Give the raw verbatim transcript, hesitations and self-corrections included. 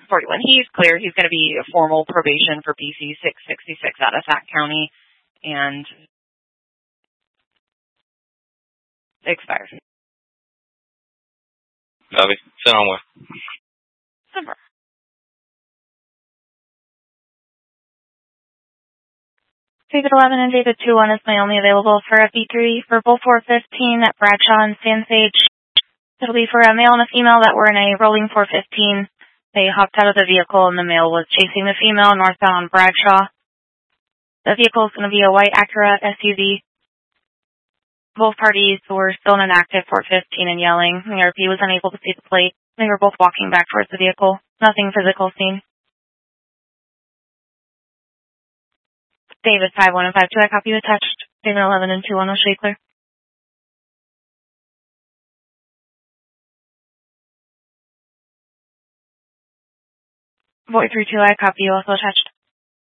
forty-one. He's clear. He's going to be a formal probation for P C six sixty-six out of Sac County, and expires. Copy. Send on way. Super. David eleven and David two one is my only available for F B three for Bull four fifteen at Bradshaw and Sand-Sage. It'll be for a male and a female that were in a rolling four fifteen. They hopped out of the vehicle and the male was chasing the female northbound on Bradshaw. The vehicle is going to be a white Acura S U V. Both parties were still in an active four fifteen and yelling. The R P was unable to see the plate. They were both walking back towards the vehicle. Nothing physical seen. David five one and five two, I copy you attached. David eleven and two one, I'll show you clear. Void three two, I copy you also attached.